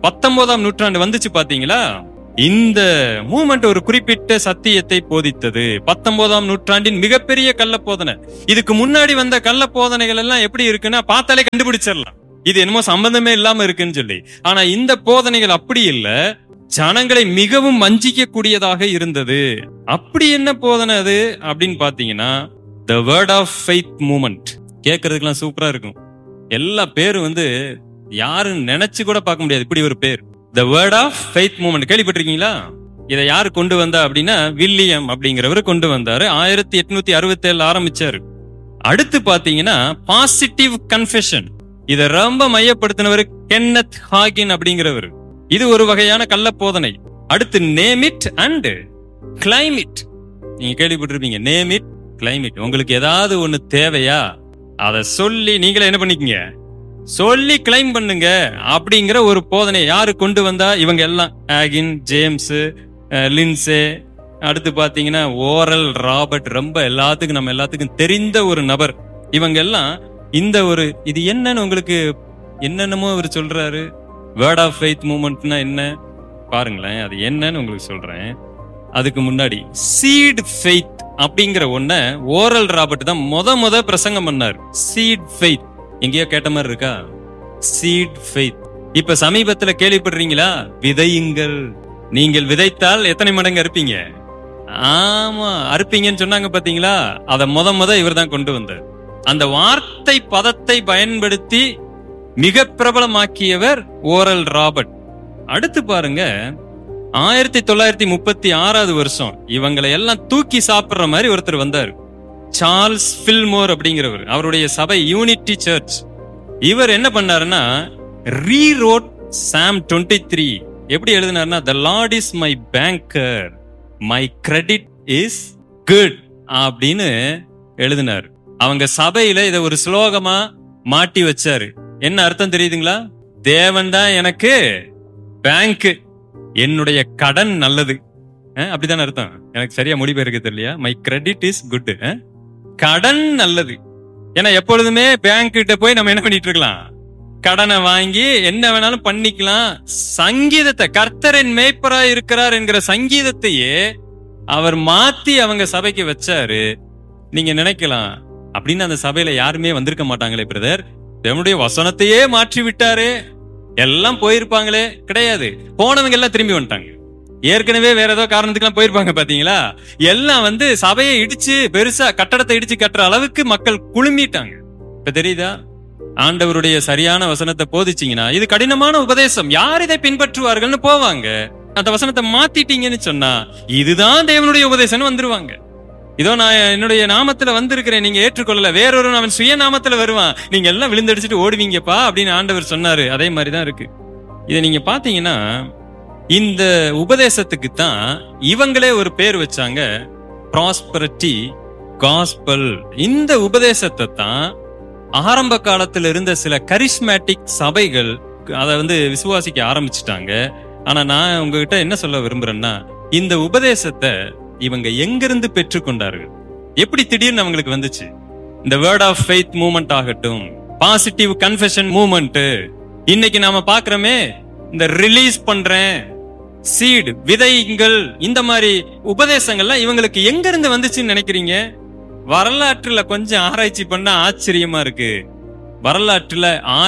19ஆம் நூற்றாண்டு வந்துச்சு பாத்தீங்களா? இந்த மூமெண்ட் ஒரு குறிப்பிட்ட சத்தியத்தை போதித்தது. 19ஆம் நூற்றாண்டின் மிகப்பெரிய கள்ள போதனை. இதுக்கு முன்னாடி வந்த கள்ள போதனைகள் எல்லாம் எப்படி இருக்குன்னா பார்த்தாலே கண்டுபிடிச்சிடலாம், இது என்னமோ சம்பந்தமே இல்லாம இருக்குன்னு சொல்லி. ஆனா இந்த போதனைகள் அப்படி இல்ல, ஜனங்களை மிகவும் வஞ்சிக்க கூடியதாக இருந்தது. அப்படி என்ன போதனை அது அப்படின்னு பாத்தீங்கன்னா, the word of faith movement. கேட்கறதுக்கெல்லாம் சூப்பரா இருக்கும். எல்லா பேரும் யாரும் நினைச்சு கூட பார்க்க முடியாது இப்படி ஒரு பேர். The word of faith movement கேள்விப்பட்டிருக்கீங்களா? இதை யாரு கொண்டு வந்தா அப்படின்னா வில்லியம் அப்படிங்கிறவர் கொண்டு வந்தாரு. 1867 ஆரம்பிச்சாரு. அடுத்து பாத்தீங்கன்னா பாசிட்டிவ் கன்ஃபெஷன், இதை ரொம்ப மையப்படுத்தினவர் கென்னத் ஹாகின் அப்படிங்கிறவர். இது ஒரு வகையான கள்ள போதனை. அடுத்து name it and claim it. நீங்க கேள்விப்பட்டிருப்பீங்க, நேம் இட் கிளைம் இட். உங்களுக்கு ஏதாவது ஒண்ணு தேவையா அதை சொல்லி நீங்களே என்ன பண்ணிக்கங்க, சொல்லி கிளைம் பண்ணுங்க அப்படிங்கிற ஒரு போதனை யாரு கொண்டு வந்தா? இவங்க எல்லாம் ஆகின், ஜேம்ஸ், லின்சே, அடுத்து பாத்தீங்கன்னா ஓரல் ராபர்ட், ரொம்ப நம்ம எல்லாத்துக்கும் தெரிந்த ஒரு நபர். இவங்க எல்லாம் இந்த ஒரு இது என்னன்னு உங்களுக்கு என்னென்னமோ அவர் சொல்றாரு. வேர்ட் ஆஃப் ஃபெய்த் மூவ்மெண்ட்னா என்ன பாருங்களேன், அது என்னன்னு உங்களுக்கு சொல்றேன். அதுக்கு முன்னாடி சீட் ஃபெய்த் அப்படிங்கிற ஒன்ன ஓரல் ராபர்ட் தான் முத பிரசங்கம் பண்ணார். சீட் ஃபெய்த் எங்கேயோ கேட்ட மாதிரி இருக்கா? Seat faith. இப்ப சமீபத்துல கேள்விப்படுறீங்களா? விதையுங்கள், நீங்கள் விதைத்தால் எத்தனை மடங்கு அறுப்பீங்க? ஆமா, அறுப்பீங்கன்னு சொன்னாங்க பாத்தீங்களா? அத முத இவர் தான் கொண்டு வந்தார். அந்த வார்த்தை பதத்தை பயன்படுத்தி மிக பிரபலமாக்கியவர் ஓரல் ராபர்ட். அடுத்து பாருங்க, 1936 வருஷம் இவங்களை எல்லாம் தூக்கி சாப்பிடுற மாதிரி ஒருத்தர் வந்தார். சார்ல்ஸ் ஃபில்மோர் அப்படிங்கிறவர். அவருடைய சபை யூனிட்டி சர்ச். இவர் என்ன பண்ணாருன்னா ரீரோட் சாம் 23. எப்படி எழுதினாருன்னா, the Lord is my banker, my credit is good அப்படின்னு எழுதினார். அவங்க சபையில இத ஒரு ஸ்லோகமா மாட்டி வச்சாரு. என்ன அர்த்தம் தெரியுதுங்களா? தேவன் தான் எனக்கு பேங்க், என்னுடைய கடன் நல்லது, அப்படிதான் அர்த்தம். எனக்கு சரியா மொழிபெயர்க்க தெரியலையா? மை கிரெடிட் இஸ் குட், கடன் நல்லது. ஏன்னா எப்பொழுதுமே பேங்க் கிட்ட போய் நம்ம என்ன பண்ணிட்டு இருக்கலாம், கடனை வாங்கி என்ன வேணாலும் பண்ணிக்கலாம். சங்கீதத்தை, கர்த்தரின் மேய்ப்பரா இருக்கிறார் என்கிற சங்கீதத்தையே அவர் மாத்தி அவங்க சபைக்கு வச்சாரு. நீங்க நினைக்கலாம், அப்படின்னு அந்த சபையில யாருமே வந்திருக்க மாட்டாங்களே பிரதர், தேவனுடைய வசனத்தையே மாற்றி விட்டாரு, எல்லாம் போயிருப்பாங்களே. கிடையாது, போனவங்க எல்லாம் திரும்பி வந்துட்டாங்க. ஏற்கனவே வேற ஏதோ காரணத்துக்கு எல்லாம் போயிருப்பாங்க பாத்தீங்களா? எல்லாம் சபையை இடிச்சு பெருசா கட்டடத்தை இடிச்சு கட்டுற அளவுக்கு மக்கள் குழுமிட்டாங்க. இப்ப தெரியுதா? ஆண்டவருடைய சரியான வசனத்தை போதிச்சீங்கன்னா, இது கடினமான உபதேசம், யார் இதை பின்பற்றுவார்கள்னு போவாங்க. அந்த வசனத்தை மாத்திட்டீங்கன்னு சொன்னா, இதுதான் தேவனுடைய உபதேசம் வந்துருவாங்க. இதோ நான் என்னுடைய நாமத்துல வந்திருக்கிறேன், நீங்க ஏற்றுக்கொள்ளல, வேறொரு அவன் சுய நாமத்துல வருவான், நீங்க எல்லாம் விழுந்தடிச்சிட்டு ஓடுவீங்கப்பா அப்படின்னு ஆண்டவர் சொன்னாரு. அதே மாதிரிதான் இருக்கு. இதை நீங்க பாத்தீங்கன்னா, இந்த உபதேசத்துக்கு தான் இவங்களே ஒரு பேர் வச்சாங்க, ப்ராஸ்பரிட்டி காஸ்பல். இந்த உபதேசத்தை தான் ஆரம்ப காலத்துல இருந்த சில கரிஸ்மேட்டிக் சபைகள் அதை விசுவாசிக்க ஆரம்பிச்சுட்டாங்க. ஆனா நான் உங்ககிட்ட என்ன சொல்ல விரும்புறேன்னா, இந்த உபதேசத்தை இவங்க எங்கிருந்து பெற்றுக்கொண்டார்கள், எப்படி திடீர்னு அவங்களுக்கு வந்துச்சு? இந்த வேர்ட் ஆஃப் ஃபெய்த் மூவ்மெண்ட் ஆகட்டும், பாசிட்டிவ் கன்ஃபெஷன் மூவ்மெண்ட், இன்னைக்கு நாம பாக்குறோமே இந்த ரிலீஸ் பண்றேன், சீடு விதைங்கள், இந்த மாதிரி உபதேசங்கள்லாம் இவங்களுக்கு எங்க இருந்து வந்துச்சுன்னு நினைக்கிறீங்க? வரலாற்றுல கொஞ்சம் ஆராய்ச்சி பண்ணா ஆச்சரியமா இருக்கு. வரலாற்றுல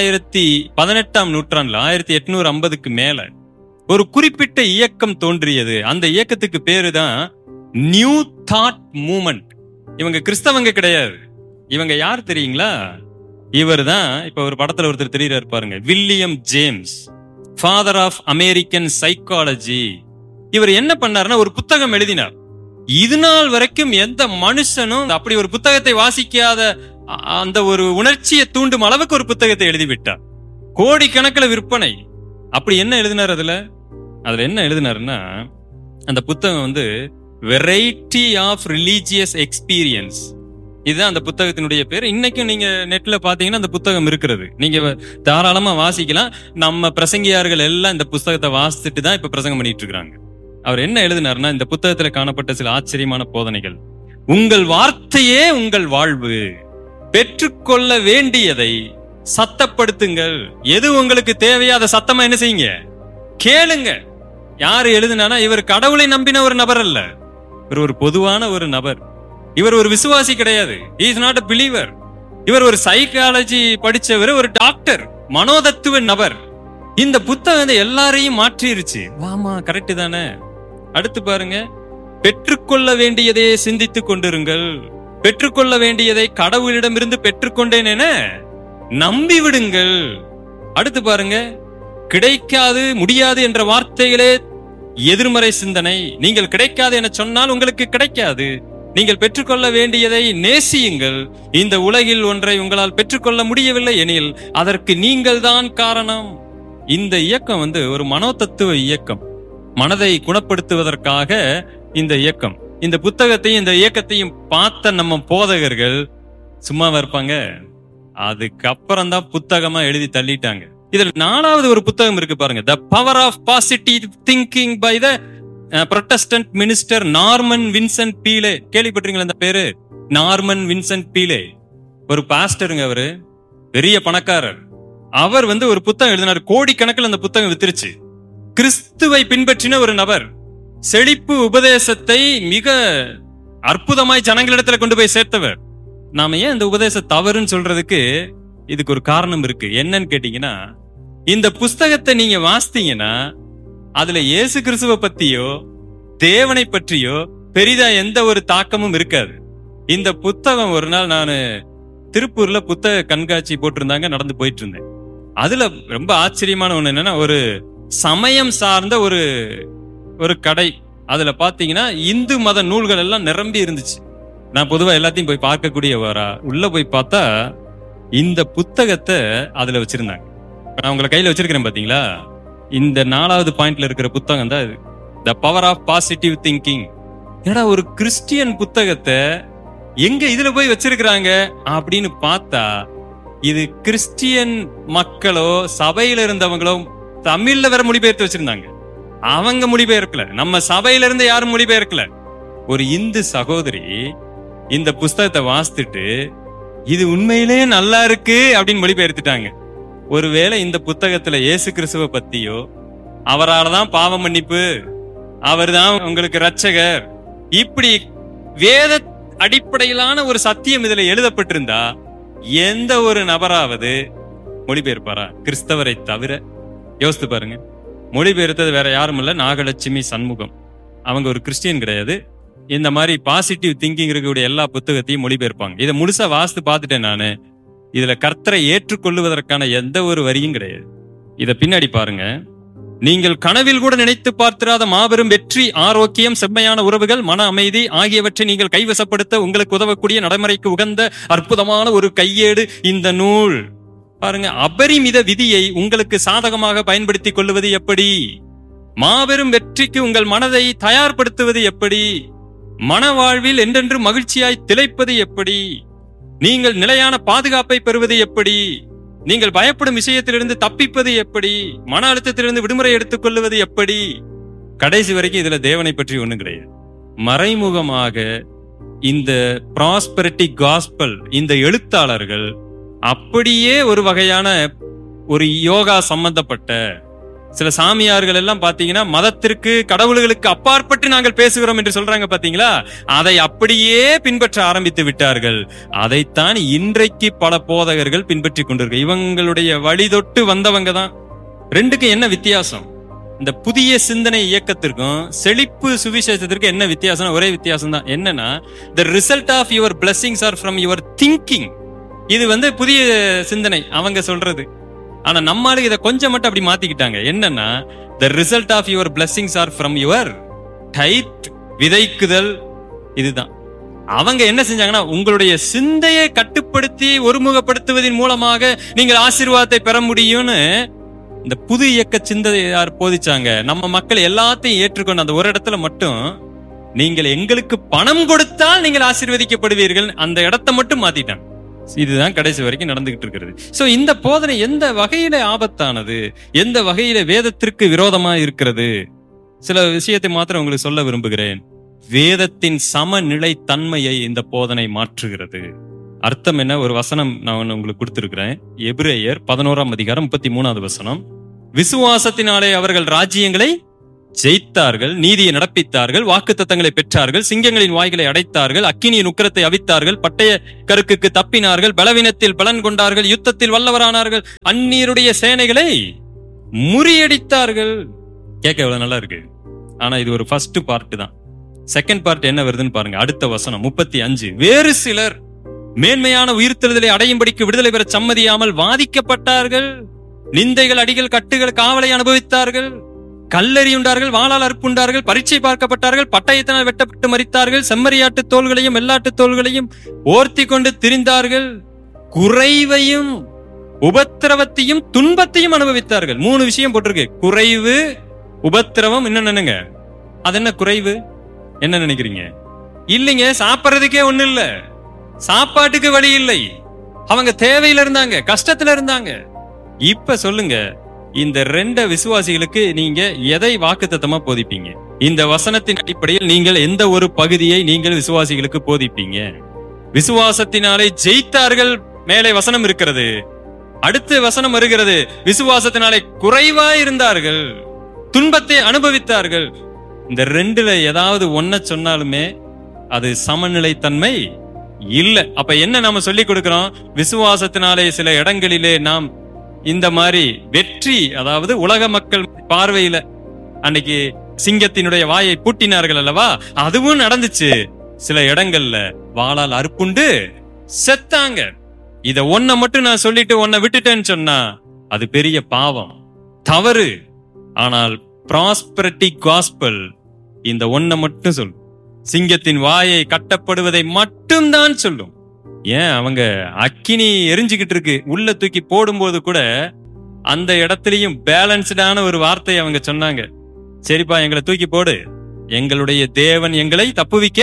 18ஆம் நூற்றாண்டுல 1850க்கு மேல ஒரு குறிப்பிட்ட இயக்கம் தோன்றியது. அந்த இயக்கத்துக்கு பேரு தான் நியூ தாட் மூவ்மெண்ட். இவங்க கிறிஸ்தவங்க கிடையாது. இவங்க யார் தெரியுங்களா? இவர் தான் இப்ப ஒரு படத்துல ஒருத்தர் தெரியுறாரு பாருங்க, William James, father of American psychology. இவர் என்ன பண்ணாருன்னா ஒரு புத்தகம் எழுதினார். இது நாள் வரைக்கும் எந்த மனுஷனும் அப்படி ஒரு புத்தகத்தை வாசிக்காத அந்த ஒரு உணர்ச்சியை தூண்டும் அளவுக்கு ஒரு புத்தகத்தை எழுதிவிட்டார். கோடிக்கணக்கில் விற்பனை. அப்படி என்ன எழுதினார்? அதுல என்ன எழுதினாருன்னா, அந்த புத்தகம் வெரைட்டி ஆஃப் ரிலீஜியஸ் எக்ஸ்பீரியன்ஸ். இதுதான் அந்த புத்தகத்தினுடைய பேர். இன்னைக்கும் நீங்க நெட்ல பாத்தீங்கன்னா அந்த புத்தகம் இருக்கிறது, நீங்க தாராளமா வாசிக்கலாம். நம்ம பிரசங்கியார்கள் எல்லாம் இந்த புத்தகத்தை வாசித்துட்டு தான் இப்ப பிரசங்கம் பண்ணிட்டு இருக்காங்க. அவர் என்ன எழுதினார்னா, இந்த புத்தகத்துல காணப்பட்ட சில ஆச்சரியமான போதனைகள். உங்கள் வார்த்தையே உங்கள் வாழ்வு, பெற்றுக்கொள்ள வேண்டியதை சத்தப்படுத்துங்கள். எது உங்களுக்கு தேவையோ அதை சத்தமா என்ன செய்யுங்க, கேளுங்க. யாரு எழுதுனா, இவர் கடவுளை நம்பின ஒரு நபர் அல்ல, இவர் ஒரு பொதுவான ஒரு நபர். இவர் ஒரு விசுவாசி கிடையாது. he is not a believer. இவர் ஒரு சைக்காலஜி படிச்சவர், ஒரு டாக்டர், மனோதத்துவ நபர். இந்த புத்தகம் எல்லாரையும் மாற்றிருச்சு. ஆமா, கரெக்ட் தானே. அடுத்து பாருங்க, பெற்றுக்கொள்ள வேண்டியதை சிந்தித்துக் கொண்டிருங்கள். பெற்றுக்கொள்ள வேண்டியதை கடவுளிடமிருந்து பெற்றுக்கொண்டேன் என நம்பி விடுங்கள். அடுத்து பாருங்க, கிடைக்காது முடியாது என்ற வார்த்தைகளே எதிர்மறை சிந்தனை. நீங்கள் கிடைக்காது என சொன்னால் உங்களுக்கு கிடைக்காது. நீங்கள் பெற்றுக்கொள்ள வேண்டியதை நேசியுங்கள். இந்த உலகில் ஒன்றை உங்களால் பெற்றுக்கொள்ள முடியவில்லை எனில் அதற்கு நீங்கள் தான் காரணம். இந்த இயக்கம் ஒரு மனோதத்துவ இயக்கம், மனதை குணப்படுத்துவதற்காக இந்த இயக்கம். இந்த புத்தகத்தையும் இந்த இயக்கத்தையும் பார்த்த நம்ம போதகர்கள் சும்மாவா இருப்பாங்க? அதுக்கப்புறம் தான் புத்தகமா எழுதி தள்ளிட்டாங்க. இதுல 4வது ஒரு புத்தகம் இருக்கு பாருங்க, the power of positive thinking by the Protestant minister Norman Vincent Pelé. கேள்விப்பட்டீங்களா இந்த பேரு? நார்மன் வின்சென்ட் பீலே ஒரு பாஸ்டருங்க. அவரு பெரிய பணக்காரர். அவர் ஒரு புத்தகம் எழுதினார். கோடிக்கணக்கில் அந்த புத்தகம் வித்துருச்சு. கிறிஸ்துவை பின்பற்றின ஒரு நபர். செழிப்பு உபதேசத்தை மிக அற்புதமாய் ஜனங்களிடத்துல கொண்டு போய் சேர்த்தவர். நாம ஏன் இந்த உபதேசம் தவறுன்னு சொல்றதுக்கு இதுக்கு ஒரு காரணம் இருக்கு. என்னன்னு கேட்டீங்கன்னா, இந்த புஸ்தகத்தை நீங்க வாசித்தீங்கன்னா அதுல இயேசு கிறிஸ்துவ பத்தியோ தேவனை பற்றியோ பெரிதா எந்த ஒரு தாக்கமும் இருக்காது. இந்த புத்தகம் ஒரு நாள் நான் திருப்பூர்ல புத்தக கண்காட்சி போட்டிருந்தாங்க, நடந்து போயிட்டு இருந்தேன். அதுல ரொம்ப ஆச்சரியமான ஒண்ணு என்னன்னா, ஒரு சமயம் சார்ந்த ஒரு கடை. அதுல பாத்தீங்கன்னா இந்து மத நூல்கள் எல்லாம் நிரம்பி இருந்துச்சு. நான் பொதுவா எல்லாத்தையும் போய் பார்க்கக்கூடியவரா, உள்ள போய் பார்த்தா இந்த புத்தகத்தை அதுல வச்சிருந்தாங்க. நான் உங்களை கையில வச்சிருக்கிறேன் பாத்தீங்களா? இந்த 4வது பாயிண்ட்ல இருக்கிற புத்தகம் தான் இது, the power of positive thinking. ஏடா, ஒரு கிறிஸ்டியன் புத்தகத்தை எங்க இதுல போய் வச்சிருக்கிறாங்க அப்படின்னு பார்த்தா, இது கிறிஸ்டியன் மக்களோ சபையில இருந்தவங்களோ தமிழ்ல வேற மொழிபெயர்த்து வச்சிருந்தாங்க. அவங்க மொழிபெயர்க்கல, நம்ம சபையில இருந்து யாரும் மொழிபெயர்க்கல. ஒரு இந்து சகோதரி இந்த புஸ்தகத்தை வாசித்துட்டு இது உண்மையிலே நல்லா இருக்கு அப்படின்னு மொழிபெயர்த்துட்டாங்க. ஒருவேளை இந்த புத்தகத்துல இயேசு கிறிஸ்துவ பத்தியோ, அவரால்தான் பாவ மன்னிப்பு, அவர் தான் உங்களுக்கு ரட்சகர், இப்படி வேத அடிப்படையிலான ஒரு சத்தியம் இதுல எழுதப்பட்டிருந்தா எந்த ஒரு நபராவது மொழிபெயர்ப்பாரா? கிறிஸ்தவரை தவிர. யோசித்து பாருங்க. மொழிபெயர்த்தது வேற யாரும் இல்ல, நாகலட்சுமி சண்முகம். அவங்க ஒரு கிறிஸ்டியன் கிடையாது. இந்த மாதிரி பாசிட்டிவ் திங்கிங் இருக்கக்கூடிய எல்லா புத்தகத்தையும் மொழிபெயர்ப்பாங்க. இதை முழுசா வாசித்து பார்த்துட்டேன் நானு. இதுல கர்த்தரை ஏற்றுக்கொள்வதற்கான எந்த ஒரு வரியும் கிடையாது. இத பின்னாடி பாருங்க. நீங்கள் கனவில் கூட நினைத்து பார்த்திராத மாபெரும் வெற்றி, ஆரோக்கியம், செம்மையான உறவுகள், மன அமைதி ஆகியவற்றை நீங்கள் கைவசப்படுத்த உங்களுக்கு உதவக்கூடிய நடைமுறைக்கு உகந்த அற்புதமான ஒரு கையேடு இந்த நூல். பாருங்க, அபரிமித விதியை உங்களுக்கு சாதகமாக பயன்படுத்திக் கொள்வது எப்படி? மாபெரும் வெற்றிக்கு உங்கள் மனதை தயார்படுத்துவது எப்படி? மன வாழ்வில் என்றென்று மகிழ்ச்சியாய் திளைப்பது எப்படி? நீங்கள் நிலையான பாதுகாப்பை பெறுவது எப்படி? நீங்கள் பயப்படும் விஷயத்திலிருந்து தப்பிப்பது எப்படி? மன அழுத்தத்திலிருந்து விடுமுறை எடுத்துக் கொள்வது எப்படி? கடைசி வரைக்கும் இதுல தேவனை பற்றி ஒண்ணும் கிடையாது. மறைமுகமாக இந்த ப்ராஸ்பெரிட்டி காஸ்பல் இந்த எழுத்தாளர்கள் அப்படியே ஒரு வகையான ஒரு யோகா சம்பந்தப்பட்ட சில சாமியார்கள் எல்லாம் பாத்தீங்கன்னா மதத்திற்கு கடவுள்களுக்கு அப்பாற்பட்டு நாங்கள் பேசுகிறோம் என்று சொல்றாங்க பாத்தீங்களா, அதை அப்படியே பின்பற்ற ஆரம்பித்து விட்டார்கள். அதைத்தான் இன்றைக்கு பல போதகர்கள் பின்பற்றி கொண்டிருக்க. இவங்களுடைய வழி தொட்டு வந்தவங்க தான். ரெண்டுக்கும் என்ன வித்தியாசம்? இந்த புதிய சிந்தனை இயக்கத்திற்கும் செழிப்பு சுவிசேஷத்திற்கும் என்ன வித்தியாசம்? ஒரே வித்தியாசம் தான். என்னன்னா, the result of your blessings are from your thinking. இது புதிய சிந்தனை அவங்க சொல்றது. ஆனா நம்மளுக்கு இதை கொஞ்சம் மட்டும் அப்படி மாத்திக்கிட்டாங்க. என்னன்னா, the result of your blessings are from your tithe, விதைக்குதல். இதுதான் அவங்க என்ன செஞ்சாங்கன்னா, உங்களுடைய சிந்தையை கட்டுப்படுத்தி ஒருமுகப்படுத்துவதன் மூலமாக நீங்கள் ஆசீர்வாதத்தை பெற முடியும்னு இந்த புது இயக்க சிந்தையார் போதிச்சாங்க. நம்ம மக்கள் எல்லாத்தையும் ஏற்றுக்கொண்டு அந்த ஒரு இடத்துல மட்டும், நீங்கள் எங்களுக்கு பணம் கொடுத்தால் நீங்கள் ஆசீர்வதிக்கப்படுவீர்கள், அந்த இடத்தை மட்டும் மாத்திட்டாங்க. இதுதான் கடைசி வரைக்கும் நடந்துகிட்டு இருக்கிறது. சோ இந்த போதனை எந்த வகையில ஆபத்தானது, எந்த வகையில வேதத்திற்கு விரோதமா இருக்கிறது? சில விஷயத்தை மாத்திரம் உங்களுக்கு சொல்ல விரும்புகிறேன். வேதத்தின் சமநிலை தன்மையை இந்த போதனை மாற்றுகிறது. அர்த்தம் என்ன? ஒரு வசனம் நான் உங்களுக்கு கொடுத்திருக்கிறேன். எபிரேயர் 11ஆம் அதிகாரம் 33வது வசனம். விசுவாசத்தினாலே அவர்கள் ராஜ்யங்களை ஜெயித்தார்கள், நீதியை நடப்பித்தார்கள், வாக்குத்தத்தங்களை பெற்றார்கள், சிங்கங்களின் வாய்களை அடைத்தார்கள், அக்கினியின் உக்கிரத்தை அவித்தார்கள், பட்டய கருக்குக்கு தப்பினார்கள், பலவீனத்தில் பலன் கொண்டார்கள், யுத்தத்தில் வல்லவரானார்கள், அந்நியருடைய சேனைகளை முறியடித்தார்கள். கேட்க எவ்வளவு நல்லா இருக்கு. ஆனா இது ஒரு ஃபர்ஸ்ட் பார்ட் தான். செகண்ட் பார்ட் என்ன வருதுன்னு பாருங்க. அடுத்த வசனம் 35. வேறு சிலர் மேன்மையான உயிர்த்தெழுதலை அடையும்படிக்கு விடுதலை பெற சம்மதியாமல் வாதிக்கப்பட்டார்கள், நிந்தைகள், அடிகள், கட்டுகள், காவலை அனுபவித்தார்கள், கல்லெறியுண்டார்கள், வாளால் அறுப்புண்டார்கள், பரீட்சை பார்க்கப்பட்டார்கள், பட்டயத்தினால் வெட்டப்பட்டு மரித்தார்கள், செம்மறியாட்டு தோள்களையும் வெள்ளாட்டு தோள்களையும் ஓர்த்தி கொண்டு திரிந்தார்கள், குறைவையும் உபத்திரவத்தையும் துன்பத்தையும் அனுபவித்தார்கள். 3 விஷயம் போட்டிருக்கு. குறைவு, உபத்திரவம், என்னங்க அது என்ன குறைவு? என்ன நினைக்கிறீங்க? இல்லைங்க, சாப்பிட்றதுக்கே ஒண்ணு இல்ல, சாப்பாட்டுக்கு வழி இல்லை, அவங்க தேவையில இருந்தாங்க, கஷ்டத்துல இருந்தாங்க. இப்ப சொல்லுங்க, இந்த 2 விசுவாசிகளுக்கு நீங்க எதை வாக்குத்தத்தமா போதிப்பீங்க? இந்த வசனத்தின் அடிப்படையில் நீங்கள் எந்த ஒரு பகுதியை நீங்கள் விசுவாசிகளுக்கு போதிப்பீங்க? விசுவாசத்தினாலே ஜெயித்தார்கள் மேலே வசனம் இருக்கிறது. அடுத்து வசனம் வருகிறது, விசுவாசத்தினாலே குறைவா இருந்தார்கள், துன்பத்தை அனுபவித்தார்கள். இந்த 2ல ஏதாவது ஒன்ன சொன்னாலுமே அது சமநிலை தன்மை இல்ல. அப்ப என்ன நாம சொல்லி கொடுக்கிறோம்? விசுவாசத்தினாலே சில இடங்களிலே நாம் இந்த மாதிரி வெற்றி, அதாவது உலக மக்கள் பார்வையில அன்னைக்கு சிங்கத்தினுடைய வாயை பூட்டினார்கள் அல்லவா, அதுவும் நடந்துச்சு. சில இடங்கள்ல வாளால் அறுப்புண்டு செத்தாங்க. இத ஒன்ன மட்டும் நான் சொல்லிட்டு ஒன்ன விட்டுட்டேன்னு சொன்னா அது பெரிய பாவம், தவறு. ஆனால் ப்ராஸ்பரிட்டி காஸ்பல் இந்த ஒன்ன மட்டும் சொல்லும். சிங்கத்தின் வாயை கட்டப்படுவதை மட்டும்தான் சொல்லும். ஏன், அவங்க அக்கினி எரிஞ்சுக்கிட்டு இருக்கு, உள்ள தூக்கி போடும்போது கூட அந்த இடத்துலயும் பேலன்ஸ்டான ஒரு வார்த்தை அவங்க சொன்னாங்க. சரிப்பா, எங்களை தூக்கி போடு, எங்களுடைய தேவன் எங்களை தப்புவிக்க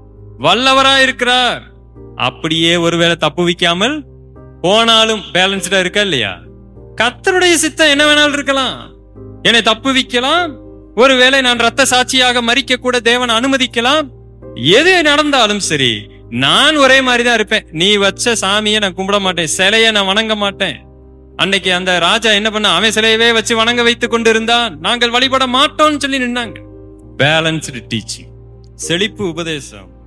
வல்லவரா இருக்கிறார். அப்படியே ஒருவேளை தப்புவிக்காமல் போனாலும் பேலன்ஸ்டா இருக்கா இல்லையா? கர்த்தருடைய சித்தம் என்ன வேணாலும் இருக்கலாம், என்னை தப்புவிக்கலாம், ஒருவேளை நான் ரத்த சாட்சியாக மரிக்க கூட தேவன் அனுமதிக்கலாம். எது நடந்தாலும் சரி, நான் ஒரே மாதிரிதான் இருப்பேன். நீ வச்ச சாமியை நான் கும்பிட மாட்டேன், சிலைய நான் வணங்க மாட்டேன். அன்னைக்கு அந்த ராஜா என்ன பண்ண, அவன் சிலையவே வச்சு வணங்க வைத்துக் கொண்டு இருந்தான், நாங்கள் வழிபட மாட்டோம்னு சொல்லி நின்னாங்க. பேலன்ஸ்டு டீச்சிங், செழிப்பு உபதேசம்.